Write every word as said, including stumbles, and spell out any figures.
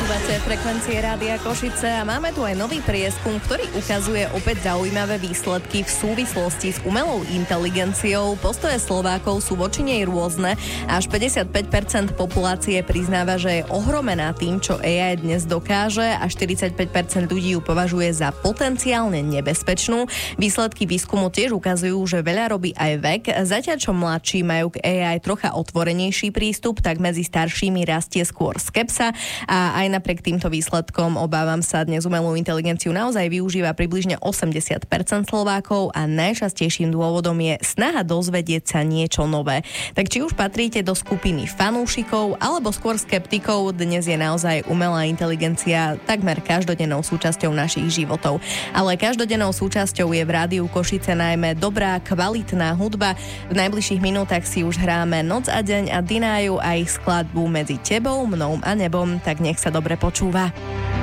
Počúvate frekvencie Rádia Košice a máme tu aj nový prieskum, ktorý ukazuje opäť zaujímavé výsledky v súvislosti s umelou inteligenciou. Postoje Slovákov sú voči nej rôzne. Až päťdesiatpäť percent populácie priznáva, že je ohromená tým, čo á í dnes dokáže, a štyridsaťpäť percent ľudí ju považuje za potenciálne nebezpečnú. Výsledky výskumu tiež ukazujú, že veľa robí aj vek. Zatiaľ čo mladší majú k á í trocha otvorenejší prístup, tak medzi staršími rastie skôr skepsa. A aj napriek týmto výsledkom, obávam sa, dnes umelú inteligenciu naozaj využíva približne osemdesiat percent Slovákov a najčastejším dôvodom je snaha dozvedieť sa niečo nové. Tak či už patríte do skupiny fanúšikov alebo skôr skeptikov, dnes je naozaj umelá inteligencia takmer každodennou súčasťou našich životov. Ale každodennou súčasťou je v Rádiu Košice najmä dobrá, kvalitná hudba. V najbližších minútach si už hráme Noc a deň a Dinajú a ich skladbu Medzi tebou, mnou a nebom, tak nech sa dobre počúva.